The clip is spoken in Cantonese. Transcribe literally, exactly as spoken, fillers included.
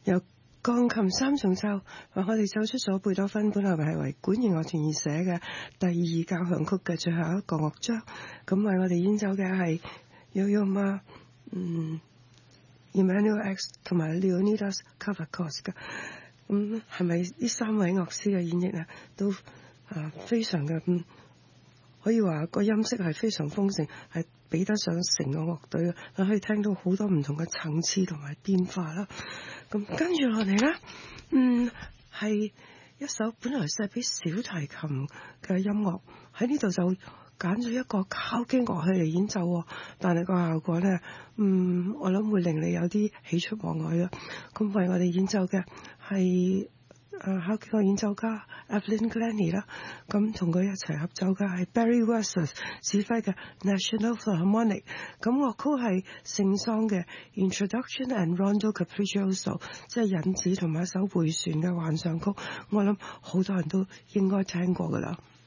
由鋼琴三重奏，我哋奏出咗貝多芬本來係為管弦樂團而寫嘅第二交響曲嘅最後一個樂章。咁為我哋演奏嘅係 Yo-Yo Ma、嗯、Emanuel X 同埋 Leonidas Kavakos 嘅。咁係咪呢三位樂師嘅演繹呢？都啊非常嘅、嗯、可以話個音色係非常豐盛，係比得上成個樂隊嘅，你可以聽到好多唔同嘅層次同埋變化啦。咁跟住落嚟咧，嗯，係一首本來係俾小提琴嘅音樂，喺呢度就揀咗一個敲擊樂器嚟演奏，但係個效果咧，嗯，我諗會令你有啲喜出望外啦。咁為我哋演奏嘅係誒敲擊樂演奏家 Evelyn Glennie 啦，咁同佢一齊合奏嘅係 Barry Wordsworth 指揮嘅 National Philharmonic， 咁樂曲係聖桑嘅 Introduction and Rondo Capriccioso， 即係引子同埋一首回旋嘅幻想曲，我諗好多人都應該聽過㗎啦。